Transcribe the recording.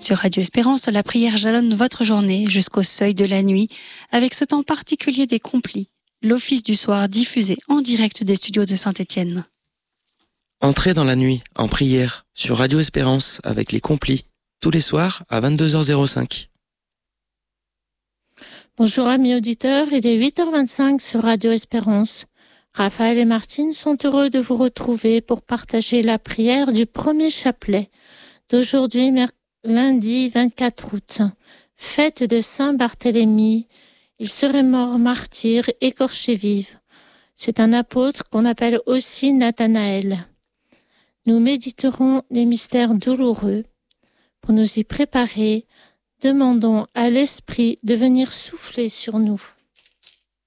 Sur Radio Espérance, la prière jalonne votre journée jusqu'au seuil de la nuit avec ce temps particulier des complis, l'office du soir diffusé en direct des studios de Saint-Étienne. Entrez dans la nuit en prière sur Radio Espérance avec les complis tous les soirs à 22h05. Bonjour amis auditeurs, il est 8h25 sur Radio Espérance. Raphaël et Martine sont heureux de vous retrouver pour partager la prière du premier chapelet d'aujourd'hui, lundi 24 août, fête de Saint Barthélemy. Il serait mort martyr, écorché vif. C'est un apôtre qu'on appelle aussi Nathanaël. Nous méditerons les mystères douloureux. Pour nous y préparer, demandons à l'Esprit de venir souffler sur nous.